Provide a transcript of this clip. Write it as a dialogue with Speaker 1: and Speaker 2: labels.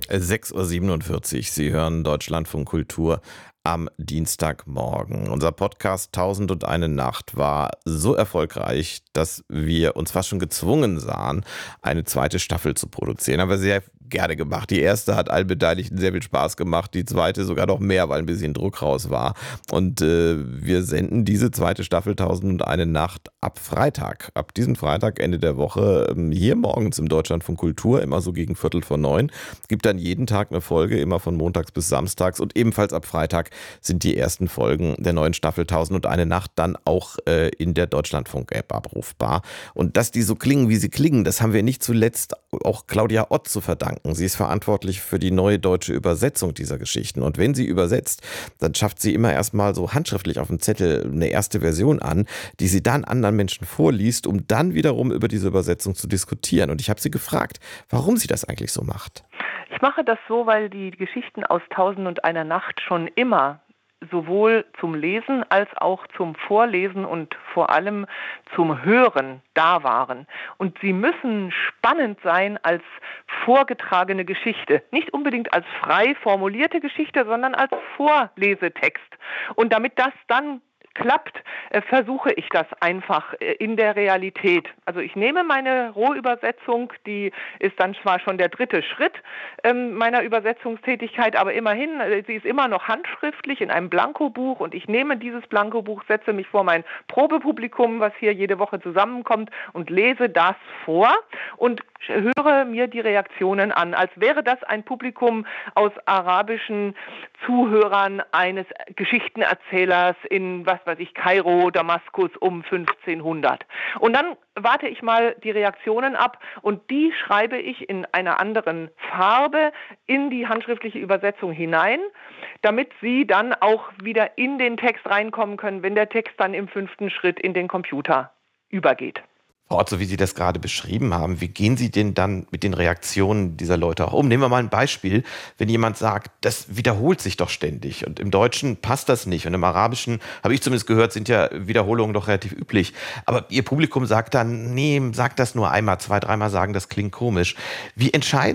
Speaker 1: 6:47 Uhr. Sie hören Deutschlandfunk Kultur am Dienstagmorgen. Unser Podcast 1001 Nacht war so erfolgreich, dass wir uns fast schon gezwungen sahen, eine zweite Staffel zu produzieren. Haben wir sehr gerne gemacht. Die erste hat allen Beteiligten sehr viel Spaß gemacht, die zweite sogar noch mehr, weil ein bisschen Druck raus war. Und wir senden diese zweite Staffel 1001 Nacht ab Freitag. Ab diesem Freitag, Ende der Woche, hier morgens im Deutschlandfunk Kultur, immer so gegen 8:45. Es gibt dann jeden Tag eine Folge, immer von montags bis samstags. Und ebenfalls ab Freitag sind die ersten Folgen der neuen Staffel 1001 Nacht dann auch in der Deutschlandfunk-App abrufbar. Und dass die so klingen, wie sie klingen, das haben wir nicht zuletzt auch Claudia Ott zu verdanken. Sie ist verantwortlich für die neue deutsche Übersetzung dieser Geschichten. Und wenn sie übersetzt, dann schafft sie immer erstmal so handschriftlich auf dem Zettel eine erste Version an, die sie dann anderen Menschen vorliest, um dann wiederum über diese Übersetzung zu diskutieren. Und ich habe sie gefragt, warum sie das eigentlich so macht.
Speaker 2: Ich mache das so, weil die Geschichten aus 1001 Nacht schon immer sowohl zum Lesen als auch zum Vorlesen und vor allem zum Hören da waren. Und sie müssen spannend sein als vorgetragene Geschichte. Nicht unbedingt als frei formulierte Geschichte, sondern als Vorlesetext. Und damit das dann klappt, versuche ich das einfach in der Realität. Also ich nehme meine Rohübersetzung, die ist dann zwar schon der dritte Schritt meiner Übersetzungstätigkeit, aber immerhin, sie ist immer noch handschriftlich in einem Blankobuch und ich nehme dieses Blankobuch, setze mich vor mein Probepublikum, was hier jede Woche zusammenkommt und lese das vor und höre mir die Reaktionen an, als wäre das ein Publikum aus arabischen Zuhörern eines Geschichtenerzählers in, was weiß ich, Kairo, Damaskus um 1500. Und dann warte ich mal die Reaktionen ab und die schreibe ich in einer anderen Farbe in die handschriftliche Übersetzung hinein, damit sie dann auch wieder in den Text reinkommen können, wenn der Text dann im 5. Schritt in den Computer übergeht.
Speaker 1: Frau Ott, so wie Sie das gerade beschrieben haben, wie gehen Sie denn dann mit den Reaktionen dieser Leute auch um? Nehmen wir mal ein Beispiel, wenn jemand sagt, das wiederholt sich doch ständig und im Deutschen passt das nicht und im Arabischen, habe ich zumindest gehört, sind ja Wiederholungen doch relativ üblich, aber Ihr Publikum sagt dann, nee, sag das nur einmal, 2-, 3-mal sagen, das klingt komisch. Wie entscheiden